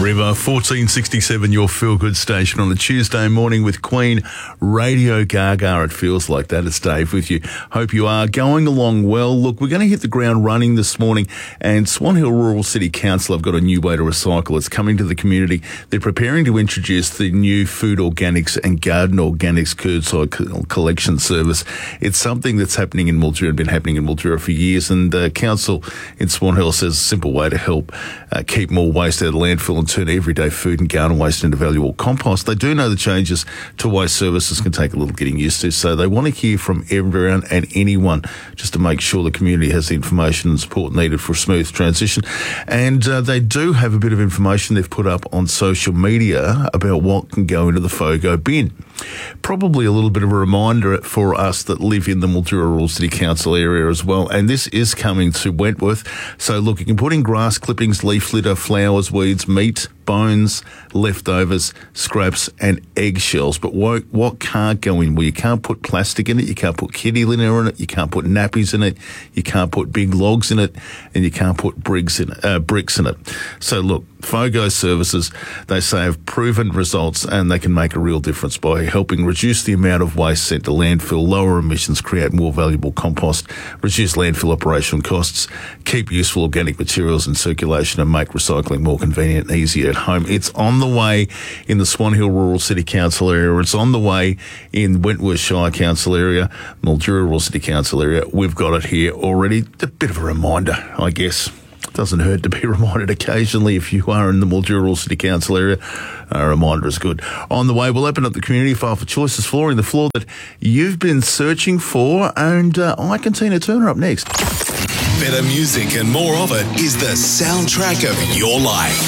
River, 1467, your feel-good station on a Tuesday morning with Queen Radio Gaga. It feels like that. It's Dave with you. Hope you are going along well. Look, we're going to hit the ground running this morning, and Swan Hill Rural City Council have got a new way to recycle. It's coming to the community. They're preparing to introduce the new food organics and garden organics curbside collection service. It's something that's happening in Mildura and been happening in Mildura for years, and the council in Swan Hill says a simple way to help keep more waste out of landfill and turn everyday food and garden waste into valuable compost. They do know the changes to waste services can take a little getting used to, so they want to hear from everyone and anyone just to make sure the community has the information and support needed for a smooth transition. And they do have a bit of information they've put up on social media about what can go into the FOGO bin. Probably a little bit of a reminder for us that live in the Mildura Rural City Council area as well. And this is coming to Wentworth. So look, you can put in grass clippings, leaf litter, flowers, weeds, meat, bones, leftovers, scraps and eggshells. But what can't go in? Well, you can't put plastic in it, you can't put kitty litter in it, you can't put nappies in it, you can't put big logs in it, and you can't put bricks in it. So look, FOGO services, they say, have proven results, and they can make a real difference by helping reduce the amount of waste sent to landfill, lower emissions, create more valuable compost, reduce landfill operational costs, keep useful organic materials in circulation, and make recycling more convenient and easier at home. It's on the way in the Swan Hill Rural City Council area. It's on the way in Wentworth Shire Council area, Mildura Rural City Council area. We've got it here already. A bit of a reminder, I guess. Doesn't hurt to be reminded occasionally if you are in the Mildura Rural City Council area. A reminder is good. On the way, we'll open up the community file for Choices Flooring, the floor that you've been searching for, and I can Tina Turner up next. Better music and more of it is the soundtrack of your life.